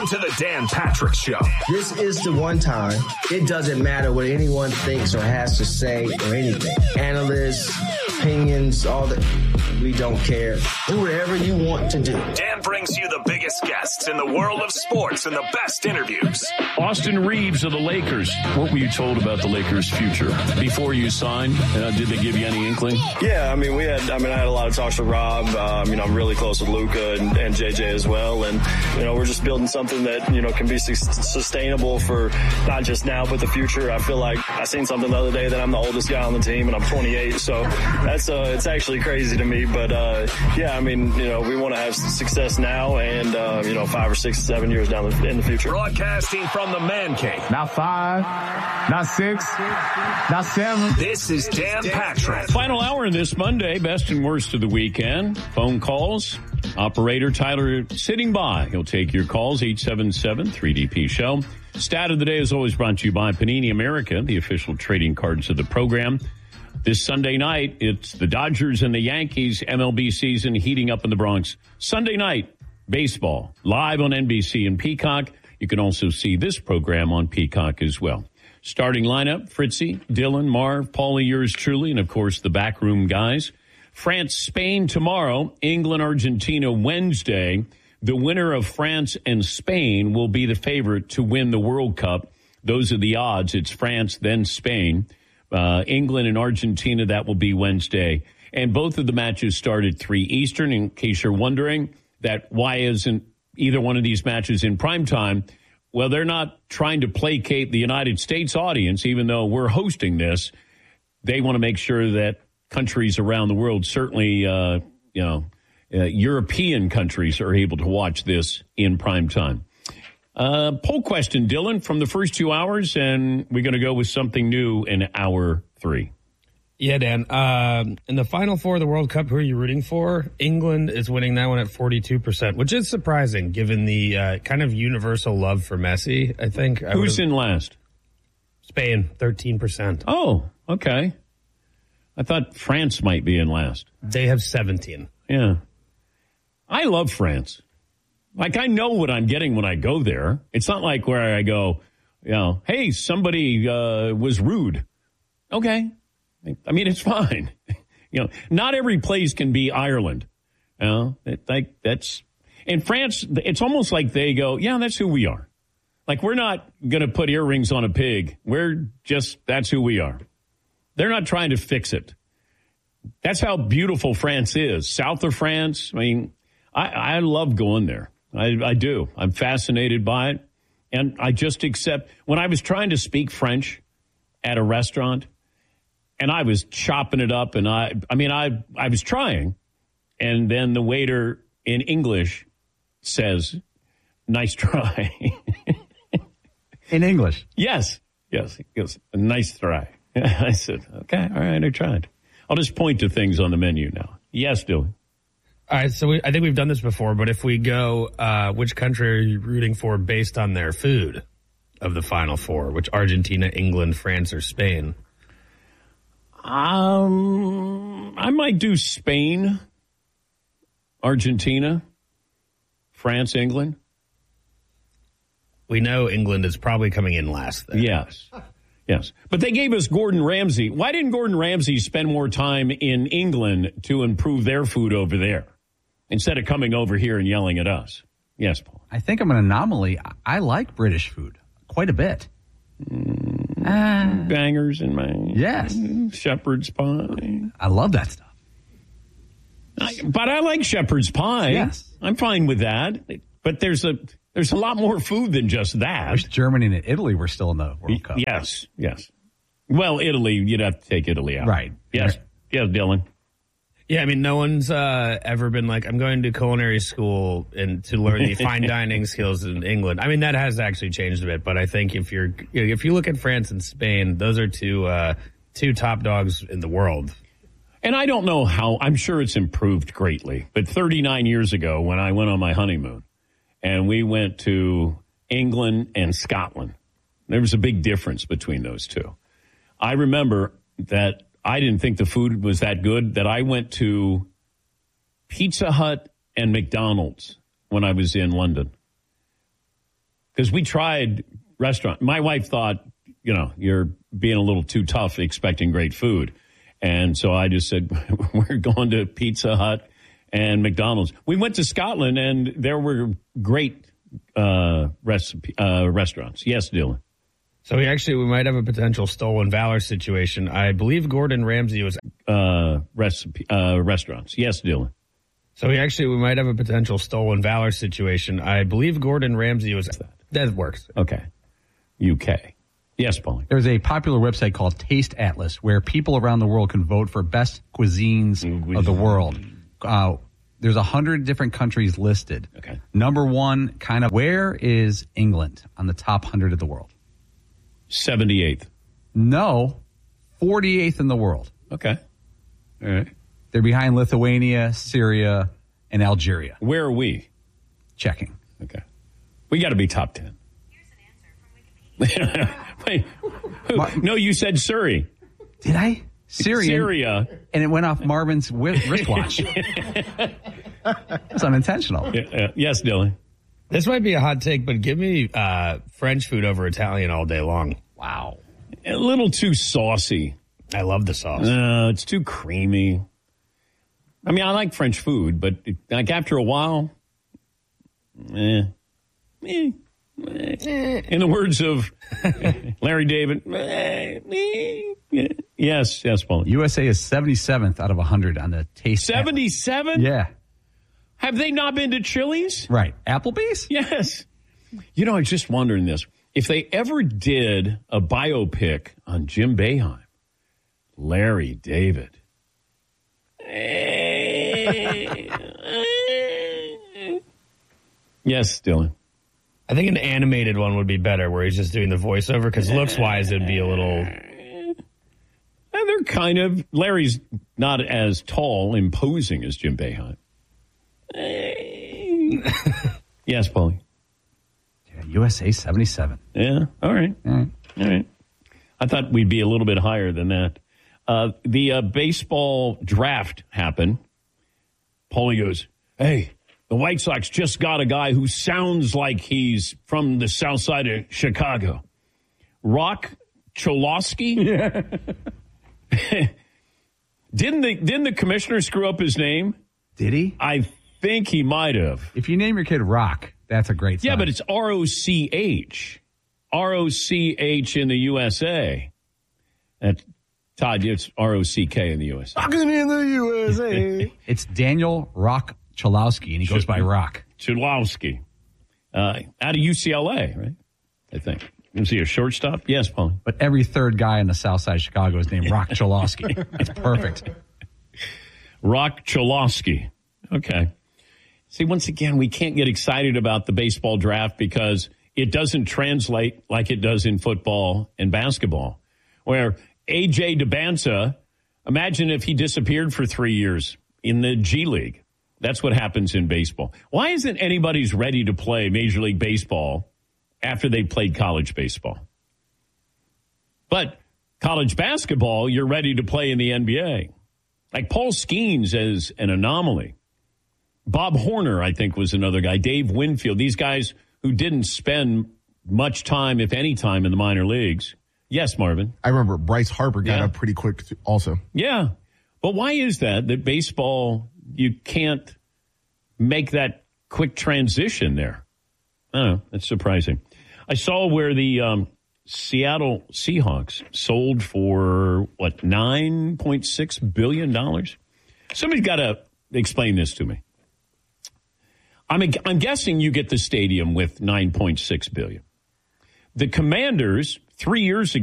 To the Dan Patrick Show. This is the one time. It doesn't matter what anyone thinks or has to say or anything. Analysts, opinions, all that. We don't care. Do whatever you want to do. Dan brings you the biggest guests in the world of sports and the best interviews. Austin Reeves of the Lakers. What were you told about the Lakers' future before you signed? Did they give you any inkling? Yeah, I had a lot of talks with Rob. I'm really close with Luka and JJ as well. And, we're just building something that, can be sustainable for not just now, but the future. I feel like I seen something the other day that I'm the oldest guy on the team and I'm 28. So that's, it's actually crazy to me. But, we want to have success now and, 5 or 6, 7 years in the future. Broadcasting from the Man Cave. Not 5, not 6, not 7. This is Dan Patrick. Final hour in this Monday, best and worst of the weekend. Phone calls. Operator Tyler sitting by. He'll take your calls, 877-3DP Show. Stat of the day is always brought to you by Panini America, the official trading cards of the program. This Sunday night, it's the Dodgers and the Yankees MLB season heating up in the Bronx. Sunday night, baseball, live on NBC and Peacock. You can also see this program on Peacock as well. Starting lineup, Fritzy, Dylan, Marv, Paulie, yours truly, and of course the backroom guys. France, Spain tomorrow, England, Argentina Wednesday. The winner of France and Spain will be the favorite to win the World Cup. Those are the odds. It's France, then Spain. England and Argentina, that will be Wednesday. And both of the matches start at 3 Eastern, in case you're wondering that why isn't either one of these matches in prime time. Well, they're not trying to placate the United States audience, even though we're hosting this. They want to make sure that countries around the world, certainly, European countries, are able to watch this in prime time. Poll question, Dylan, from the first 2 hours, and we're going to go with something new in hour 3. Yeah, Dan. In the Final Four of the World Cup, who are you rooting for? England is winning that one at 42%, which is surprising given the kind of universal love for Messi, I think. Who's in last? Spain, 13%. Oh, okay. I thought France might be in last. They have 17. Yeah. I love France. Like, I know what I'm getting when I go there. It's not like where I go, hey, somebody was rude. Okay. I mean, it's fine. Not every place can be Ireland. In France, it's almost like they go, yeah, that's who we are. Like, we're not going to put earrings on a pig. That's who we are. They're not trying to fix it. That's how beautiful France is. South of France, I love going there. I do. I'm fascinated by it. And I just accept. When I was trying to speak French at a restaurant, and I was chopping it up, and I was trying, and then the waiter in English says, "Nice try." In English? Yes. He goes, "Nice try." I said, "Okay, all right, I tried." I'll just point to things on the menu now. Yes, Dylan. All right, so I think we've done this before, but if we go, which country are you rooting for based on their food of the Final Four? Which Argentina, England, France, or Spain? I might do Spain, Argentina, France, England. We know England is probably coming in last there. Yes. But they gave us Gordon Ramsay. Why didn't Gordon Ramsay spend more time in England to improve their food over there instead of coming over here and yelling at us? Yes, Paul. I think I'm an anomaly. I like British food quite a bit. Bangers in my shepherd's pie. I love that stuff. But I like shepherd's pie. Yes. I'm fine with that. But there's a lot more food than just that. I wish Germany and Italy were still in the World Cup. Yes. Well, Italy, you'd have to take Italy out. Right. Yes, Dylan. Yeah, no one's ever been like, I'm going to culinary school and to learn the fine dining skills in England. That has actually changed a bit, but I think if you look at France and Spain, those are two top dogs in the world. And I don't know how, I'm sure it's improved greatly, but 39 years ago when I went on my honeymoon and we went to England and Scotland, there was a big difference between those two. I remember that I didn't think the food was that good, that I went to Pizza Hut and McDonald's when I was in London. Because we tried restaurant. My wife thought, you're being a little too tough expecting great food. And so I just said, we're going to Pizza Hut and McDonald's. We went to Scotland, and there were great restaurants. Yes, Dylan. So we might have a potential stolen valor situation. I believe Gordon Ramsay was restaurants. Yes, Dylan. So we might have a potential stolen valor situation. I believe Gordon Ramsay was that works. Okay. UK. Yes, Paulie. There's a popular website called Taste Atlas where people around the world can vote for best cuisines of the world. There's 100 different countries listed. Okay. Number one, where is England on the top 100 of the world? 78th. No, 48th in the world. Okay. All right. They're behind Lithuania, Syria, and Algeria. Where are we? Checking. Okay. We got to be top 10. Here's an answer from Wikipedia. Wait. No, you said Surrey. Did I? Syria. And it went off Marvin's wristwatch. It's unintentional. Yes, Dylan. This might be a hot take, but give me French food over Italian all day long. Wow. A little too saucy. I love the sauce. It's too creamy. I mean, I like French food, but after a while, In the words of Larry David, yes, Paul. USA is 77th out of 100 on the taste. 77? Yeah. Have they not been to Chili's? Right. Applebee's? Yes. I was just wondering this. If they ever did a biopic on Jim Boeheim, Larry David. Yes, Dylan. I think an animated one would be better where he's just doing the voiceover because looks-wise it'd be a little... They're Larry's not as tall, imposing as Jim Boeheim. Yes, Paulie. Yeah, USA 77. Yeah, all right. All right. I thought we'd be a little bit higher than that. The baseball draft happened. Paulie goes, hey, the White Sox just got a guy who sounds like he's from the south side of Chicago. Rock Cholowski? Yeah. Didn't the commissioner screw up his name? Did he? I think he might have. If you name your kid Rock, that's a great sign. Yeah, but it's R-O-C-H. R-O-C-H in the USA. Todd, it's R-O-C-K in the USA. Rockin' in the USA. It's Daniel Rock Cholowski, and he goes by Rock. Cholowski. Out of UCLA, right? I think. Is he a shortstop? Yes, Paul. But every third guy in the south side of Chicago is named Rock Cholowski. It's perfect. Rock Cholowski. Okay. See, once again, we can't get excited about the baseball draft because it doesn't translate like it does in football and basketball, where A.J. DeBanza, imagine if he disappeared for 3 years in the G League. That's what happens in baseball. Why isn't anybody's ready to play Major League Baseball after they played college baseball? But college basketball, you're ready to play in the NBA. Like Paul Skeens is an anomaly. Bob Horner, I think, was another guy. Dave Winfield, these guys who didn't spend much time, if any time, in the minor leagues. Yes, Marvin. I remember Bryce Harper got up pretty quick also. Yeah. But why is that baseball, you can't make that quick transition there? I don't know. That's surprising. I saw where the Seattle Seahawks sold for, $9.6 billion? Somebody's got to explain this to me. I'm guessing you get the stadium with $9.6 billion. The Commanders, 3 years ago,